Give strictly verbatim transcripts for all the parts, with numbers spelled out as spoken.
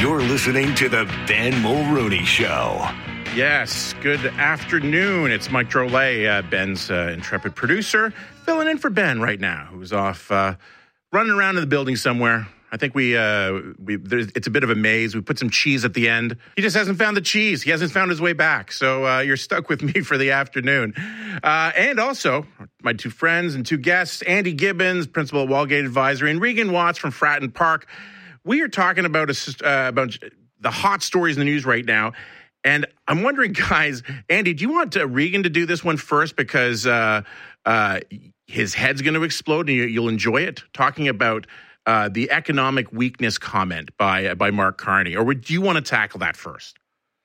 You're listening to the Ben Mulrooney Show. Yes, good afternoon. It's Mike Drolet, uh, Ben's uh, intrepid producer, filling in for Ben right now, who's off uh, running around in the building somewhere. I think we, uh, we it's a bit of a maze. We put some cheese at the end. He just hasn't found the cheese. He hasn't found his way back. So uh, you're stuck with me for the afternoon. Uh, and also, my two friends and two guests, Andy Gibbons, principal at Wallgate Advisory, and Regan Watts from Fratton Park. We are talking about, a, uh, about the hot stories in the news right now. And I'm wondering, guys, Andy, do you want uh, Regan to do this one first because uh, uh, his head's going to explode and you, you'll enjoy it? Talking about uh, the economic weakness comment by uh, by Mark Carney, or would you want to tackle that first?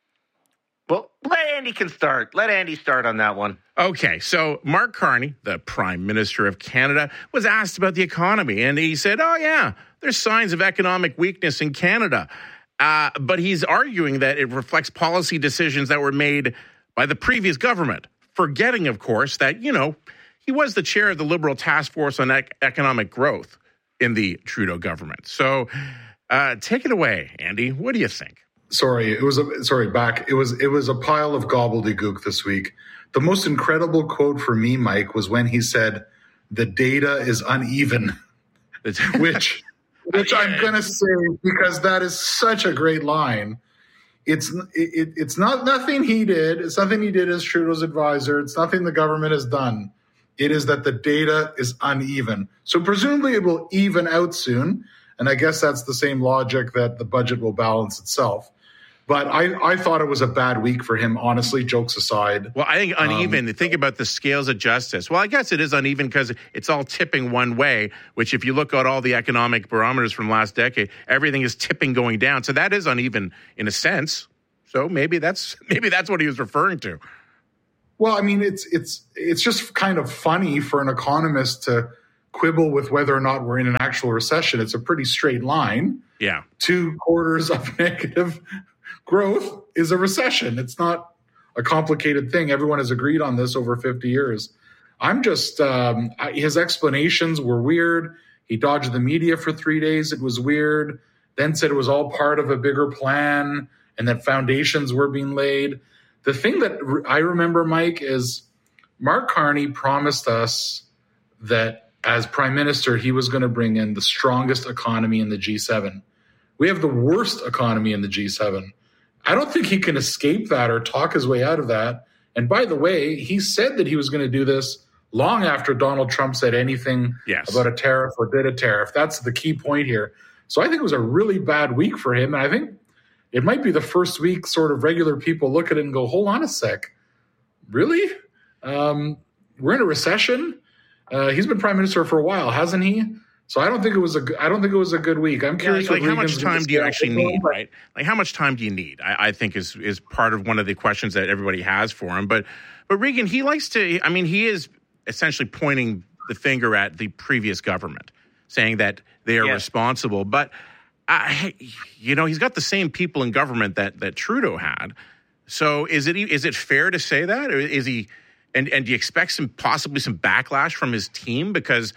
Well, let Andy can start. Let Andy start on that one. Okay, so Mark Carney, the Prime Minister of Canada, was asked about the economy, and he said, oh, yeah, there's signs of economic weakness in Canada. Uh, but he's arguing that it reflects policy decisions that were made by the previous government, forgetting, of course, that, you know, he was the chair of the Liberal Task Force on ec- Economic Growth in the Trudeau government. So uh, take it away, Andy. What do you think? Sorry, it was a, sorry, back. It was it was a pile of gobbledygook this week. The most incredible quote for me, Mike, was when he said, "The data is uneven," which which I'm going to say because that is such a great line. It's it, it's not nothing he did. It's nothing he did as Trudeau's advisor. It's nothing the government has done. It is that the data is uneven. So presumably it will even out soon. And I guess that's the same logic that the budget will balance itself. But I, I thought it was a bad week for him, honestly, jokes aside. Well, I think uneven. Um, think about the scales of justice. Well, I guess it is uneven because it's all tipping one way, which if you look at all the economic barometers from last decade, everything is tipping going down. So that is uneven in a sense. So maybe that's maybe that's what he was referring to. Well, I mean, it's it's it's just kind of funny for an economist to quibble with whether or not we're in an actual recession. It's a pretty straight line. Yeah. Two quarters of negative growth is a recession. It's not a complicated thing. Everyone has agreed on this over fifty years. I'm just, um, I, his explanations were weird. He dodged the media for three days. It was weird. Then said it was all part of a bigger plan and that foundations were being laid. The thing that re- I remember, Mike, is Mark Carney promised us that as Prime Minister, he was going to bring in the strongest economy in the G seven. We have the worst economy in the G seven. I don't think he can escape that or talk his way out of that. And by the way, he said that he was going to do this long after Donald Trump said anything yes. about a tariff or did a tariff. That's the key point here. So I think it was a really bad week for him. And I think it might be the first week sort of regular people look at it and go, hold on a sec. Really? Um, we're in a recession? Uh, he's been prime minister for a while, hasn't he? So I don't think it was a. I don't think it was a good week. I'm curious. Yeah, like, like how much time do you actually need, right? Like how much time do you need? I, I think is is part of one of the questions that everybody has for him. But but Regan, he likes to. I mean, he is essentially pointing the finger at the previous government, saying that they are yes. responsible. But I, you know, he's got the same people in government that that Trudeau had. So is it is it fair to say that, or is he? And and do you expect some possibly some backlash from his team because?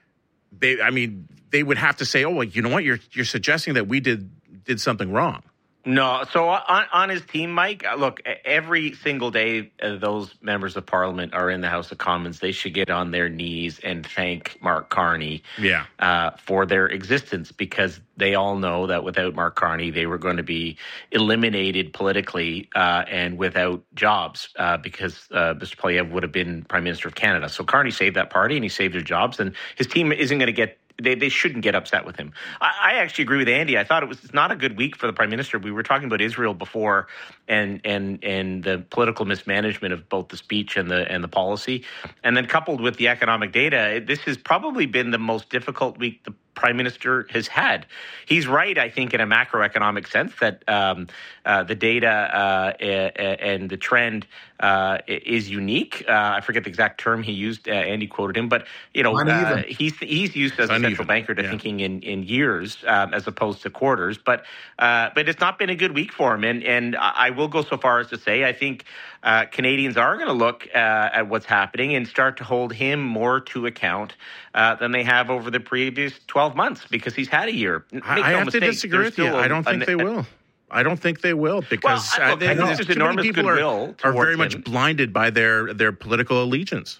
They, I mean, they would have to say, "Oh, well, you know what? You're you're suggesting that we did did something wrong." No. So on, on his team, Mike, look, every single day uh, those members of Parliament are in the House of Commons. They should get on their knees and thank Mark Carney yeah. uh, for their existence because they all know that without Mark Carney, they were going to be eliminated politically uh, and without jobs uh, because uh, Mister Poilievre would have been Prime Minister of Canada. So Carney saved that party and he saved their jobs, and his team isn't going to get They they shouldn't get upset with him. I, I actually agree with Andy. I thought it was it's not a good week for the Prime Minister. We were talking about Israel before and and and the political mismanagement of both the speech and the and the policy. And then coupled with the economic data, this has probably been the most difficult week the Prime Minister has had. He's right, I think, in a macroeconomic sense that um, uh, the data uh, and the trend uh, is unique. Uh, I forget the exact term he used. Uh, Andy quoted him, but you know uh, he's he's used as a Uneven. central banker to yeah. thinking in in years um, as opposed to quarters. But uh, but it's not been a good week for him, and and I will go so far as to say I think uh, Canadians are going to look uh, at what's happening and start to hold him more to account uh, than they have over the previous twelve twelve months because he's had a year. Make I, no I have mistake, to disagree with you. a, I don't think a, they will. I don't think they will because well, I, uh, they, I know there's there's too enormous many people goodwill are, are very him. much blinded by their, their political allegiance.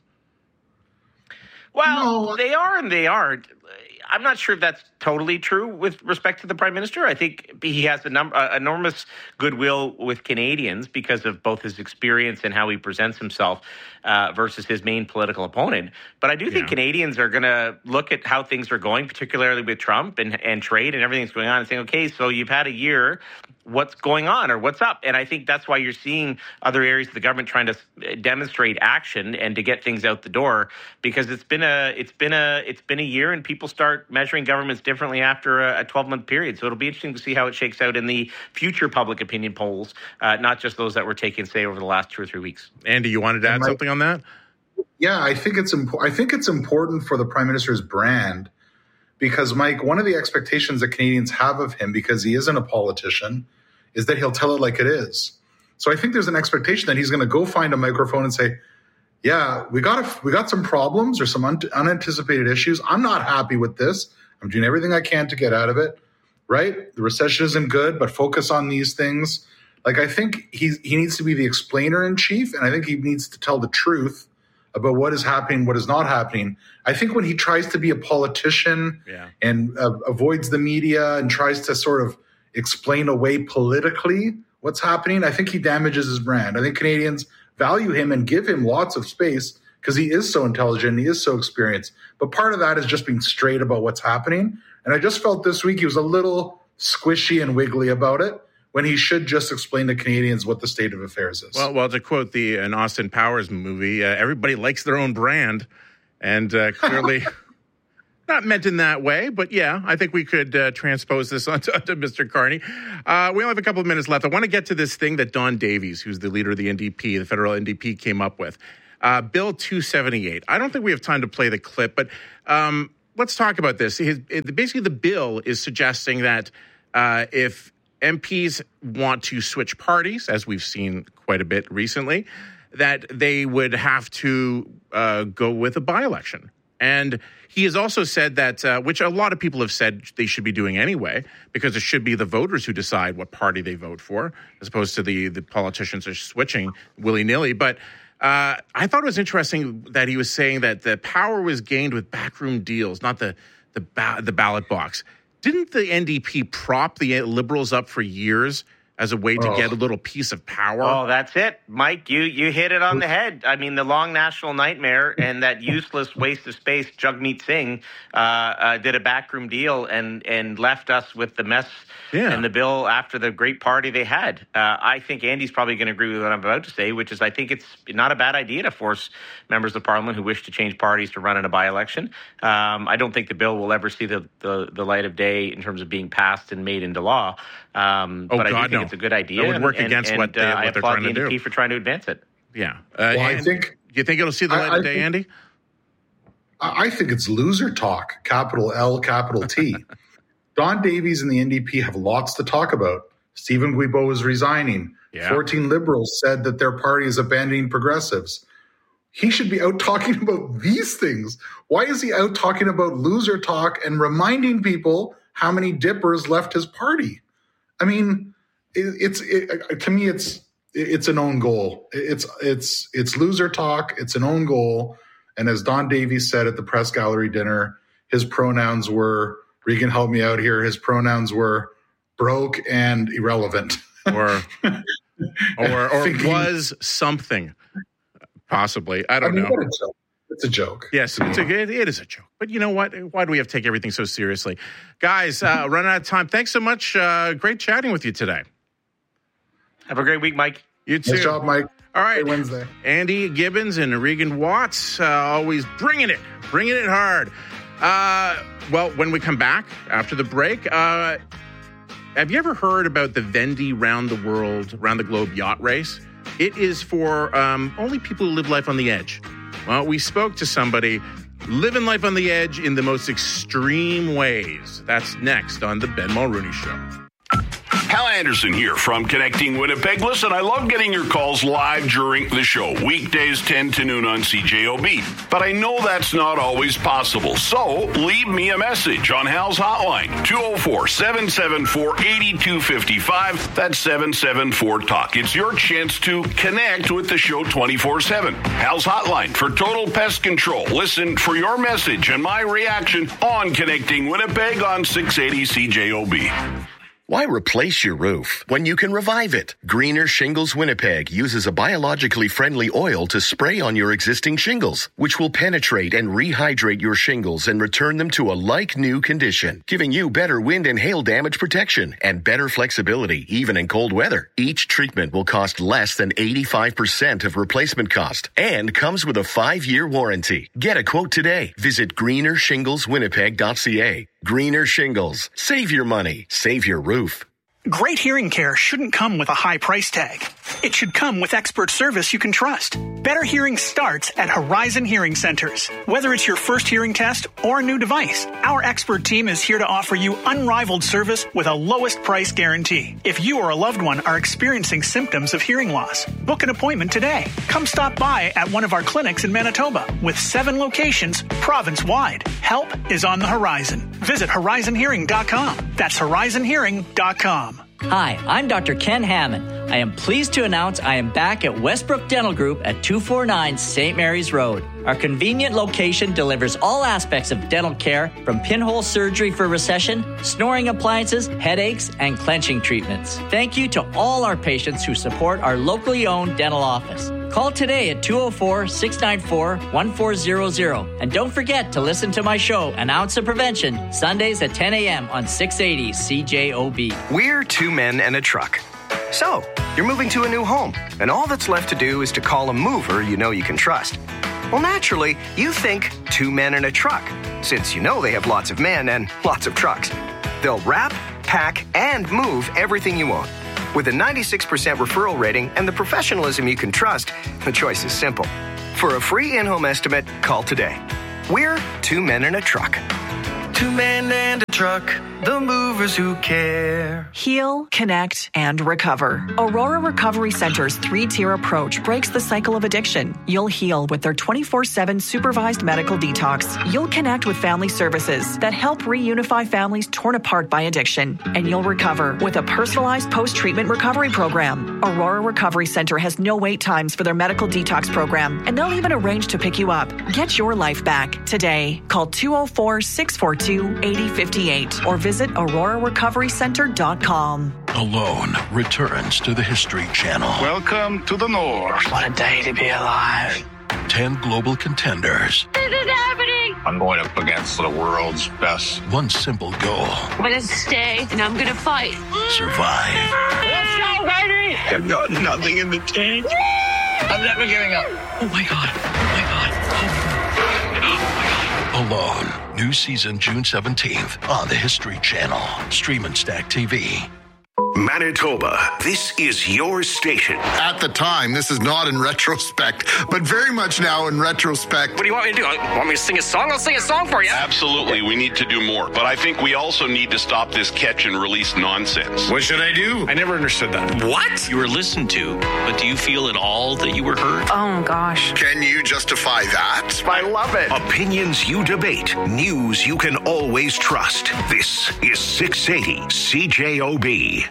Well, No. they are and they aren't. I'm not sure if that's totally true with respect to the Prime Minister. I think he has a number, uh, enormous goodwill with Canadians because of both his experience and how he presents himself uh, versus his main political opponent. But I do think Yeah. Canadians are going to look at how things are going, particularly with Trump and, and trade and everything that's going on, and saying, okay, so you've had a year. What's going on or what's up? And I think that's why you're seeing other areas of the government trying to demonstrate action and to get things out the door, because it's been a it's been a it's been a year and people start measuring governments differently after a twelve-month period. So it'll be interesting to see how it shakes out in the future public opinion polls, uh, not just those that were taken, say, over the last two or three weeks. Andy, you wanted to add Mike, something on that? Yeah, I think it's impo- I think it's important for the Prime Minister's brand because, Mike, one of the expectations that Canadians have of him, because he isn't a politician, is that he'll tell it like it is. So I think there's an expectation that he's going to go find a microphone and say, yeah, we got a, we got some problems or some un- unanticipated issues. I'm not happy with this. I'm doing everything I can to get out of it, right? The recession isn't good, but focus on these things. Like, I think he's, he needs to be the explainer in chief, and I think he needs to tell the truth about what is happening, what is not happening. I think when he tries to be a politician Yeah. and uh, avoids the media and tries to sort of explain away politically what's happening, I think he damages his brand. I think Canadians value him and give him lots of space because he is so intelligent and he is so experienced. But part of that is just being straight about what's happening. And I just felt this week he was a little squishy and wiggly about it when he should just explain to Canadians what the state of affairs is. Well, well, to quote the an Austin Powers movie, uh, everybody likes their own brand, and uh, clearly not meant in that way. But yeah, I think we could uh, transpose this onto, onto Mister Carney. Uh, we only have a couple of minutes left. I want to get to this thing that Don Davies, who's the leader of the N D P, the federal N D P, came up with. Uh, Bill two seventy-eight. I don't think we have time to play the clip, but um, let's talk about this. His, it, basically, the bill is suggesting that uh, if M Ps want to switch parties, as we've seen quite a bit recently, that they would have to uh, go with a by-election. And he has also said that, uh, which a lot of people have said they should be doing anyway, because it should be the voters who decide what party they vote for, as opposed to the, the politicians are switching willy-nilly. But uh, I thought it was interesting that he was saying that the power was gained with backroom deals, not the the, ba- the ballot box. Didn't the N D P prop the Liberals up for years as a way to Oh. get a little piece of power? Oh, that's it, Mike. You you hit it on the head. I mean, the long national nightmare and that useless waste of space. Jagmeet Singh uh, uh, did a backroom deal and and left us with the mess Yeah. and the bill after the great party they had. Uh, I think Andy's probably going to agree with what I'm about to say, which is I think it's not a bad idea to force members of parliament who wish to change parties to run in a by-election. Um, I don't think the bill will ever see the, the, the light of day in terms of being passed and made into law. Um, Oh, but I God, do think no. it's a good idea. That would work and, against and, what they- uh, what I they're applaud trying to the N D P do. for trying to advance it. Yeah. Uh, Well, I and- think- You think it'll see the light I- of I day, think- Andy? I think it's loser talk, capital L, capital T. Don Davies and the N D P have lots to talk about. Stephen Guilbeault is resigning. Yeah. fourteen Liberals said that their party is abandoning progressives. He should be out talking about these things. Why is he out talking about loser talk and reminding people how many dippers left his party? I mean, it, it's it, to me, it's it's an own goal. It's it's it's loser talk. It's an own goal. And as Don Davies said at the press gallery dinner, his pronouns were, Regan, help me out here. His pronouns were broke and irrelevant. Or or, or Thinking- was something, possibly. I I don't mean, know. what a joke. It's a joke. Yes, it's a, it, it is a joke. But you know what? Why do we have to take everything so seriously? Guys, uh, running out of time. Thanks so much. Uh, great chatting with you today. Have a great week, Mike. You too. Nice job, Mike. All right. Happy Wednesday. Andy Gibbons and Regan Watts, uh, always bringing it, bringing it hard. Uh, well, when we come back after the break, uh, have you ever heard about the Vendée Round the World, Round the Globe yacht race? It is for um, only people who live life on the edge. Well, we spoke to somebody living life on the edge in the most extreme ways. That's next on the Ben Mulrooney Show. Hal Anderson here from Connecting Winnipeg. Listen, I love getting your calls live during the show, weekdays ten to noon on C J O B. But I know that's not always possible. So leave me a message on Hal's hotline, two oh four, seven seven four, eight two five five. That's seven seven four talk. It's your chance to connect with the show twenty-four seven. Hal's hotline for total pest control. Listen for your message and my reaction on Connecting Winnipeg on six eighty C J O B. Why replace your roof when you can revive it? Greener Shingles Winnipeg uses a biologically friendly oil to spray on your existing shingles, which will penetrate and rehydrate your shingles and return them to a like-new condition, giving you better wind and hail damage protection and better flexibility even in cold weather. Each treatment will cost less than eighty-five percent of replacement cost and comes with a five-year warranty. Get a quote today. Visit greener shingles winnipeg dot c a. Greener Shingles. Save your money. Save your roof. Great hearing care shouldn't come with a high price tag. It should come with expert service you can trust. Better hearing starts at Horizon Hearing Centers. Whether it's your first hearing test or a new device, our expert team is here to offer you unrivaled service with a lowest price guarantee. If you or a loved one are experiencing symptoms of hearing loss, book an appointment today. Come stop by at one of our clinics in Manitoba with seven locations province-wide. Help is on the horizon. Visit horizon hearing dot com. That's horizon hearing dot com. Hi, I'm Doctor Ken Hammond. I am pleased to announce I am back at Westbrook Dental Group at two forty-nine Saint Mary's Road. Our convenient location delivers all aspects of dental care, from pinhole surgery for recession, snoring appliances, headaches, and clenching treatments. Thank you to all our patients who support our locally owned dental office. Call today at two oh four, six nine four, one four zero zero. And don't forget to listen to my show, An Ounce of Prevention, Sundays at ten a.m. on six eighty C J O B. We're two men and a truck. So, you're moving to a new home, and all that's left to do is to call a mover you know you can trust. Well, naturally, you think two men and a truck, since you know they have lots of men and lots of trucks. They'll wrap, pack, and move everything you own. With a ninety-six percent referral rating and the professionalism you can trust, the choice is simple. For a free in-home estimate, call today. We're two men and a truck. Two men and a truck, the movers who care. Heal, connect, and recover. Aurora Recovery Center's three-tier approach breaks the cycle of addiction. You'll heal with their twenty-four seven supervised medical detox. You'll connect with family services that help reunify families torn apart by addiction. And you'll recover with a personalized post-treatment recovery program. Aurora Recovery Center has no wait times for their medical detox program, and they'll even arrange to pick you up. Get your life back today. Call two oh four, six four two, eight oh five eight or visit aurora recovery center dot com. Alone returns to the History Channel. Welcome to the North. What a day to be alive. Ten global contenders. This is happening. I'm going up against the world's best. One simple goal. I'm going to stay and I'm going to fight. Survive. Let's go, baby. I've got nothing in the tank. I'm never giving up. Oh my God. Oh my God. Oh my God. Alone. New season June seventeenth on the History Channel. Stream and Stack T V. Manitoba, this is your station. At the time, this is not in retrospect, but very much now in retrospect. What do you want me to do? Want me to sing a song? I'll sing a song for you. Absolutely, we need to do more. But I think we also need to stop this catch and release nonsense. What should I do? I never understood that. What? You were listened to, but do you feel at all that you were heard? Oh, gosh. Can you justify that? I love it. Opinions you debate, news you can always trust. This is six eighty C J O B.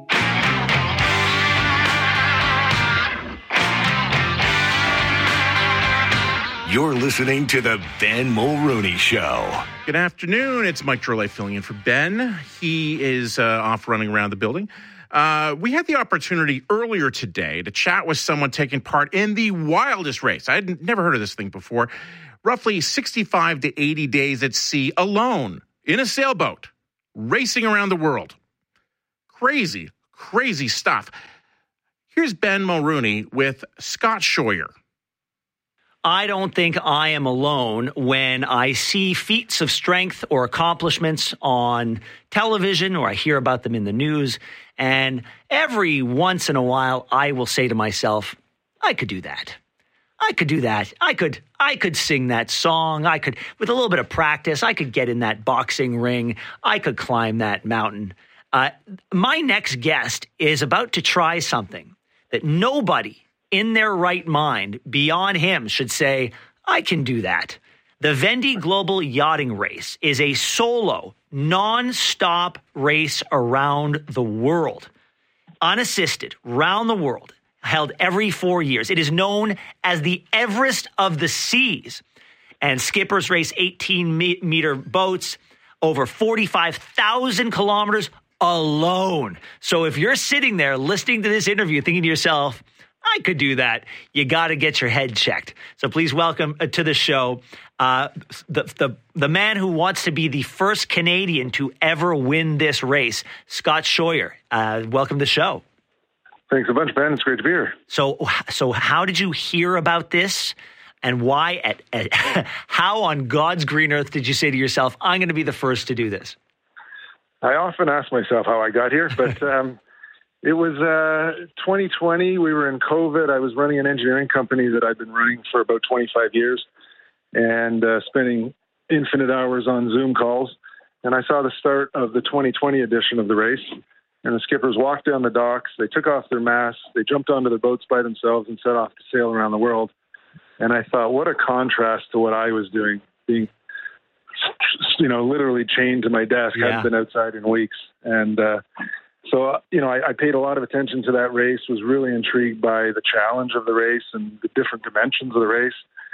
You're listening to the Ben Mulrooney Show. Good afternoon. It's Mike Drolet filling in for Ben. He is uh, off running around the building. Uh, we had the opportunity earlier today to chat with someone taking part in the wildest race. I had never heard of this thing before. Roughly sixty-five to eighty days at sea alone in a sailboat, racing around the world. Crazy, crazy stuff. Here's Ben Mulrooney with Scott Scheuer. I don't think I am alone when I see feats of strength or accomplishments on television or I hear about them in the news. And every once in a while, I will say to myself, I could do that. I could do that. I could I could sing that song. I could, with a little bit of practice, I could get in that boxing ring. I could climb that mountain. Uh, my next guest is about to try something that nobody in their right mind beyond him should say, I can do that. The Vendée Global Yachting Race is a solo, non-stop race around the world, unassisted, round the world, held every four years. It is known as the Everest of the Seas. And skippers race eighteen-meter boats over forty-five thousand kilometers alone. So if you're sitting there listening to this interview thinking to yourself, I could do that, you got to get your head checked. So please welcome to the show uh, the, the, the man who wants to be the first Canadian to ever win this race, Scott Scheuer. Uh, welcome to the show. Thanks a bunch, Ben. It's great to be here. So, so how did you hear about this? And why, at, at how on God's green earth did you say to yourself, I'm going to be the first to do this? I often ask myself how I got here, but um, it was uh, twenty twenty. We were in COVID. I was running an engineering company that I'd been running for about twenty-five years and uh, spending infinite hours on Zoom calls. And I saw the start of the twenty twenty edition of the race. And the skippers walked down the docks. They took off their masks. They jumped onto their boats by themselves and set off to sail around the world. And I thought, what a contrast to what I was doing, being, you know, literally chained to my desk. Yeah. I hadn't been outside in weeks. And uh, so, you know, I, I paid a lot of attention to that race, was really intrigued by the challenge of the race and the different dimensions of the race,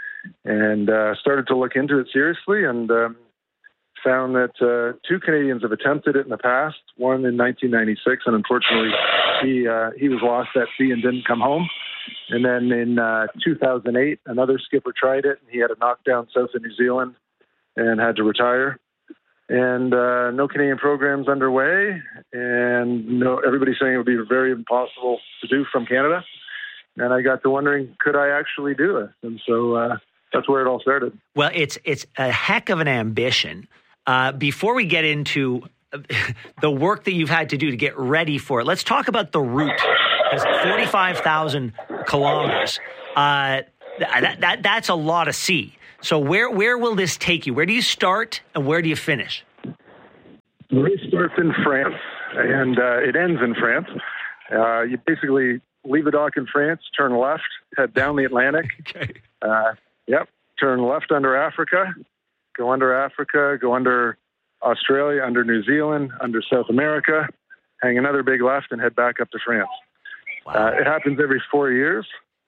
and uh, started to look into it seriously, and um, found that uh, two Canadians have attempted it in the past, one in nineteen ninety-six, and unfortunately he, uh, he was lost at sea and didn't come home. And then in uh, two thousand eight, another skipper tried it, and he had a knockdown south of New Zealand and had to retire. And uh, no Canadian programs underway, and no, everybody's saying it would be very impossible to do from Canada. And I got to wondering, could I actually do it? And so uh, that's where it all started. Well, it's it's a heck of an ambition. Uh, before we get into the work that you've had to do to get ready for it, let's talk about the route. Because forty-five thousand kilometers, uh, that, that that's a lot of sea. So where where will this take you? Where do you start and where do you finish? The race starts in France, and uh, it ends in France. Uh, you basically leave the dock in France, turn left, head down the Atlantic. Okay. Uh, yep. Turn left under Africa, go under Africa, go under Australia, under New Zealand, under South America, hang another big left, and head back up to France. Wow. Uh, it happens every four years,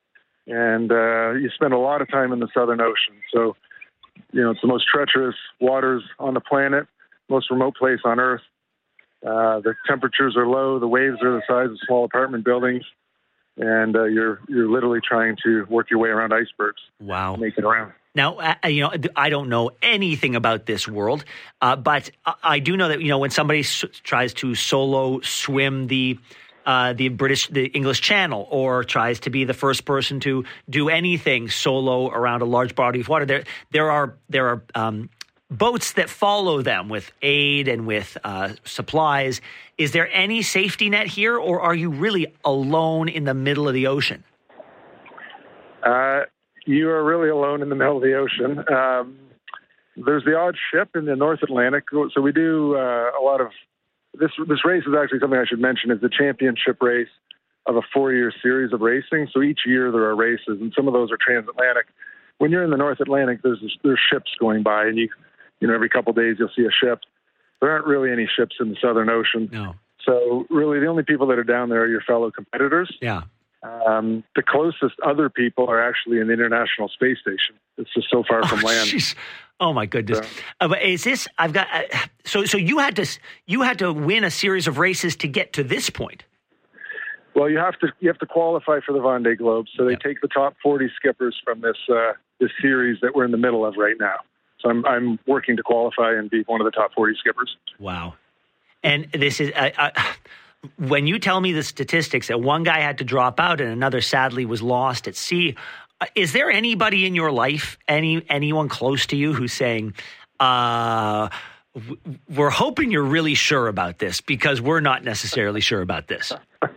and uh, you spend a lot of time in the Southern Ocean. So, you know, it's the most treacherous waters on the planet, most remote place on Earth. Uh, the temperatures are low. The waves are the size of small apartment buildings, and uh, you're you're literally trying to work your way around icebergs. Wow, to make it around. Now, uh, you know, I don't know anything about this world, uh, but I do know that, you know, when somebody s- tries to solo swim the Uh, the British, the English Channel, or tries to be the first person to do anything solo around a large body of water. There, there are there are um, boats that follow them with aid and with uh, supplies. Is there any safety net here, or are you really alone in the middle of the ocean? Uh, you are really alone in the middle of the ocean. Um, there's the odd ship in the North Atlantic, so we do uh, a lot of. This this race is actually something I should mention. Is the championship race of a four-year series of racing. So each year there are races, and some of those are transatlantic. When you're in the North Atlantic, there's there's ships going by, and you you know every couple of days you'll see a ship. There aren't really any ships in the Southern Ocean. No. So really, the only people that are down there are your fellow competitors. Yeah. Um, the closest other people are actually in the International Space Station. It's just so far from oh, land. Geez. Oh my goodness! So, uh, but is this? I've got. Uh, so so you had to you had to win a series of races to get to this point. Well, you have to you have to qualify for the Vendée Globe. So they yep. take the top forty skippers from this uh, this series that we're in the middle of right now. So I'm I'm working to qualify and be one of the top forty skippers. Wow! And this is. Uh, uh, when you tell me the statistics that one guy had to drop out and another sadly was lost at sea. Is there anybody in your life, any anyone close to you, who's saying, uh, we're hoping you're really sure about this because we're not necessarily sure about this?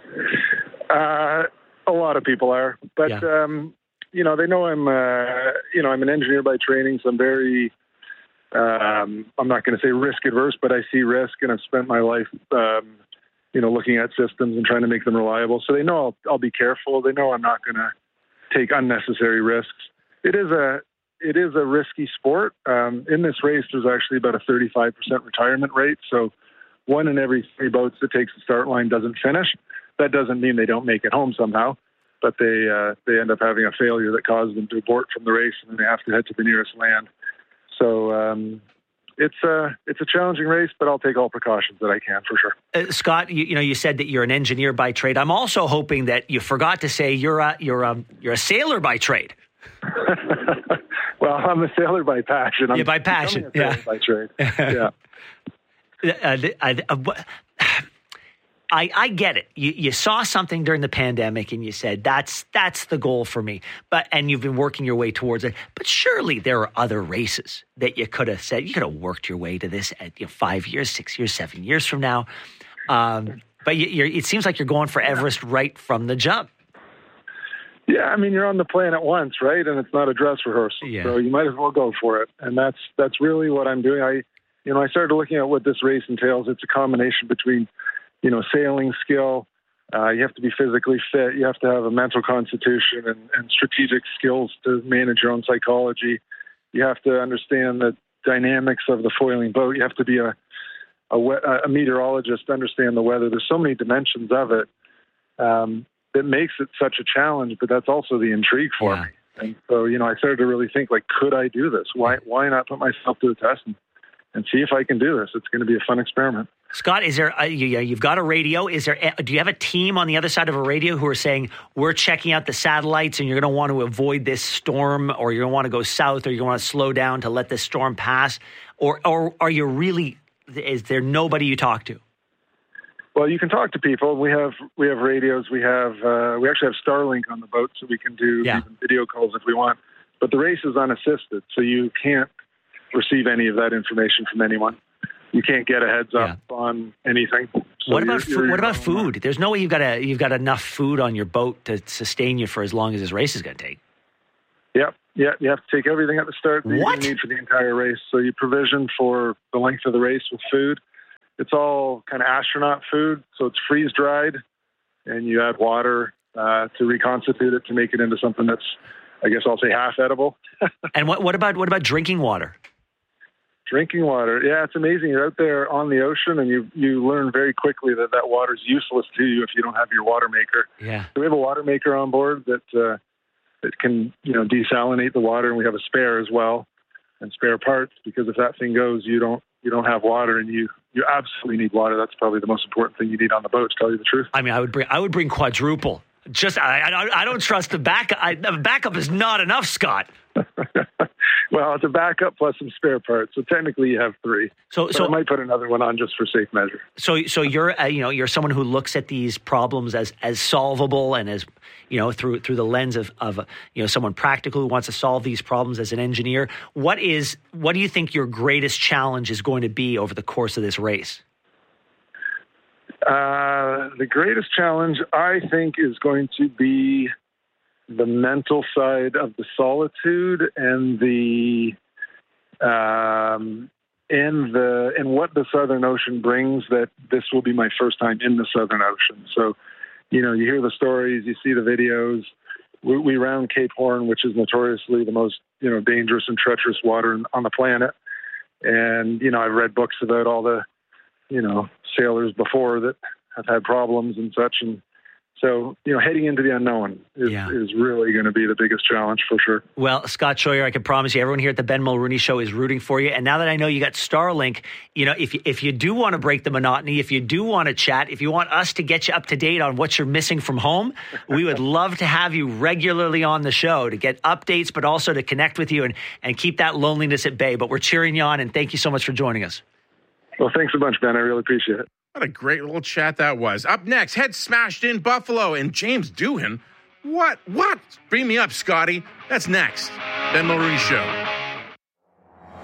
Uh, a lot of people are, but yeah. um, you know, they know I'm, uh, you know, I'm an engineer by training, so I'm very, um, I'm not going to say risk adverse, but I see risk, and I've spent my life um, you know, looking at systems and trying to make them reliable. So they know I'll, I'll be careful. They know I'm not going to take unnecessary risks. It is a it is a risky sport. Um, in this race, there's actually about a thirty-five percent retirement rate. So one in every three boats that takes the start line doesn't finish. That doesn't mean they don't make it home somehow, but they uh, they end up having a failure that causes them to abort from the race, and then they have to head to the nearest land. So um, it's a it's a challenging race, but I'll take all precautions that I can for sure. Uh, Scott, you, you know, you said that you're an engineer by trade. I'm also hoping that you forgot to say you're a you're a you're a sailor by trade. Well, I'm a sailor by passion. I'm yeah, by passion. Yeah, by trade. Yeah. uh, uh, uh, I, I get it. You, you saw something during the pandemic and you said, that's that's the goal for me. But and you've been working your way towards it. But surely there are other races that you could have said, you could have worked your way to this at you know, five years, six years, seven years from now. Um, but you, you're, it seems like you're going for Everest right from the jump. Yeah, I mean, you're on the planet once, right? And it's not a dress rehearsal. Yeah. So you might as well go for it. And that's that's really what I'm doing. I, you know, I started looking at what this race entails. It's a combination between, you know, sailing skill. Uh, you have to be physically fit. You have to have a mental constitution and, and strategic skills to manage your own psychology. You have to understand the dynamics of the foiling boat. You have to be a a, a meteorologist to understand the weather. There's so many dimensions of it. Um, that makes it such a challenge, but that's also the intrigue for yeah. me. And so, you know, I started to really think, like, could I do this? Why why not put myself to the test and, and see if I can do this? It's going to be a fun experiment. Scott, is there, uh, you, you've got a radio. Is there, do you have a team on the other side of a radio who are saying, we're checking out the satellites and you're going to want to avoid this storm, or you're going to want to go south, or you're going to want to slow down to let this storm pass? Or, or are you really, is there nobody you talk to? Well, you can talk to people. We have we have radios. We have uh, we actually have Starlink on the boat, so we can do yeah. even video calls if we want. But the race is unassisted, so you can't receive any of that information from anyone. You can't get a heads up yeah. on anything. So what about you're, you're what about food? Mind. There's no way you've got a you've got enough food on your boat to sustain you for as long as this race is going to take. Yep. Yeah, you have to take everything at the start that what? you need for the entire race. So you provision for the length of the race with food. It's all kind of astronaut food, so it's freeze-dried, and you add water uh, to reconstitute it to make it into something that's, I guess I'll say, half edible. And what, what about what about drinking water? Drinking water, yeah, it's amazing. You're out there on the ocean, and you you learn very quickly that that water is useless to you if you don't have your water maker. Yeah, so we have a water maker on board that uh, that can you know desalinate the water, and we have a spare as well, and spare parts, because if that thing goes, you don't you don't have water, and you. You absolutely need water. That's probably the most important thing you need on the boat, to tell you the truth. I mean, I would bring I would bring quadruple. Just I I, I don't trust the backup. I, the backup is not enough, Scott. Well, it's a backup plus some spare parts, so technically you have three. So, so I might put another one on just for safe measure. So, so you're uh, you know you're someone who looks at these problems as as solvable, and as you know through through the lens of of you know someone practical who wants to solve these problems as an engineer. What is what do you think your greatest challenge is going to be over the course of this race? Uh, the greatest challenge, I think, is going to be the mental side of the solitude and the um, and the and what the Southern Ocean brings. That this will be my first time in the Southern Ocean. So, you know, you hear the stories, you see the videos. We, we round Cape Horn, which is notoriously the most you know dangerous and treacherous water on the planet. And you know, I've read books about all the you know sailors before that have had problems and such, and so, you know, heading into the unknown is, yeah. is really going to be the biggest challenge for sure. Well, Scott Scheuer, I can promise you, everyone here at the Ben Mulrooney Show is rooting for you. And now that I know you got Starlink, you know, if you, if you do want to break the monotony, if you do want to chat, if you want us to get you up to date on what you're missing from home, we would love to have you regularly on the show to get updates, but also to connect with you and, and keep that loneliness at bay. But we're cheering you on, and thank you so much for joining us. Well, thanks a bunch, Ben. I really appreciate it. What a great little chat that was. Up next, head smashed in Buffalo and James Doohan. What? What? Bring me up, Scotty. That's next. Ben Mulrooney Show.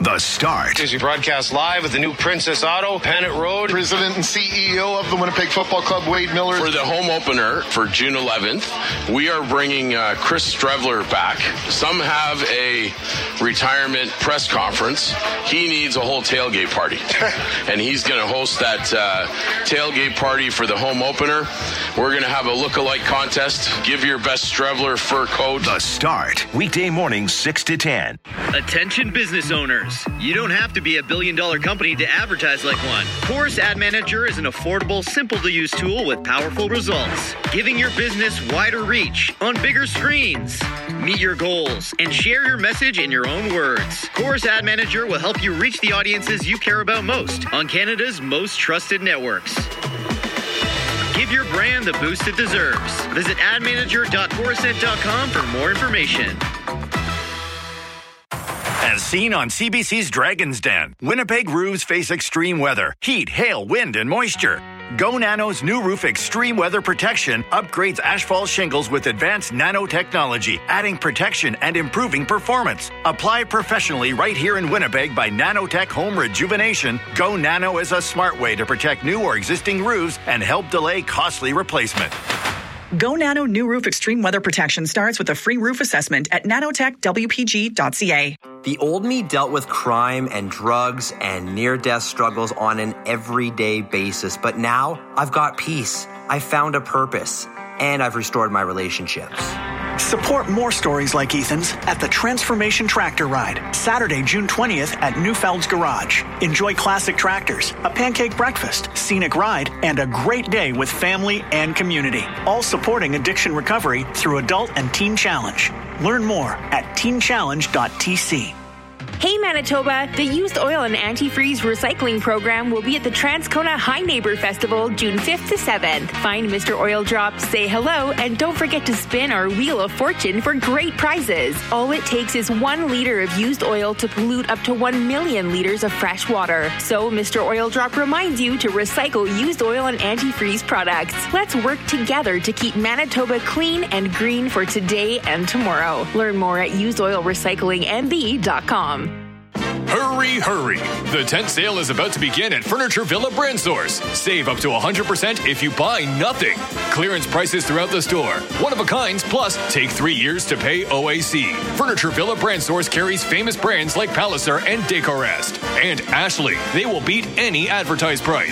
The Start. As we broadcast live with the new Princess Auto, Pennant Road. President and C E O of the Winnipeg Football Club, Wade Miller. For the home opener for June eleventh, we are bringing uh, Chris Strevler back. Some have a retirement press conference. He needs a whole tailgate party. And he's going to host that uh, tailgate party for the home opener. We're going to have a look-alike contest. Give your best Strevler fur coat. The Start. Weekday mornings, six to ten. Attention business owners. You don't have to be a billion dollar company to advertise like one. Chorus Ad Manager is an affordable, simple to use tool with powerful results, giving your business wider reach on bigger screens. Meet your goals and share your message in your own words. Chorus Ad Manager will help you reach the audiences you care about most on Canada's most trusted networks. Give your brand the boost it deserves. Visit ad manager dot chorusnet dot com for more information. As seen on C B C's Dragon's Den, Winnipeg roofs face extreme weather, heat, hail, wind, and moisture. Go Nano's new roof extreme weather protection upgrades asphalt shingles with advanced nanotechnology, adding protection and improving performance. Apply professionally right here in Winnipeg by Nanotech Home Rejuvenation. Go Nano is a smart way to protect new or existing roofs and help delay costly replacement. Go Nano New Roof Extreme Weather Protection starts with a free roof assessment at nanotech w p g dot c a. The old me dealt with crime and drugs and near-death struggles on an everyday basis, but now I've got peace. I found a purpose, and I've restored my relationships. Support more stories like Ethan's at the Transformation Tractor Ride, Saturday, June twentieth at Newfeld's Garage. Enjoy classic tractors, a pancake breakfast, scenic ride, and a great day with family and community. All supporting addiction recovery through Adult and Teen Challenge. Learn more at teen challenge dot t c. Hey Manitoba, the Used Oil and Antifreeze Recycling Program will be at the Transcona High Neighbor Festival June fifth to seventh. Find Mister Oil Drop, say hello, and don't forget to spin our Wheel of Fortune for great prizes. All it takes is one liter of used oil to pollute up to one million liters of fresh water. So Mister Oil Drop reminds you to recycle used oil and antifreeze products. Let's work together to keep Manitoba clean and green for today and tomorrow. Learn more at used oil recycling m b dot com. Hurry, hurry. The tent sale is about to begin at Furniture Villa Brand Source. Save up to one hundred percent if you buy nothing. Clearance prices throughout the store. One of a kinds, plus take three years to pay O A C. Furniture Villa Brand Source carries famous brands like Palliser and Decorest. And Ashley. They will beat any advertised price.